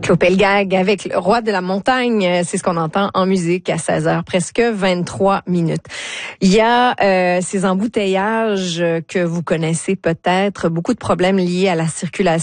Clopelgag avec le roi de la montagne, c'est ce qu'on entend en musique à 16h, presque 23 minutes. Il y a ces embouteillages que vous connaissez peut-être, beaucoup de problèmes liés à la circulation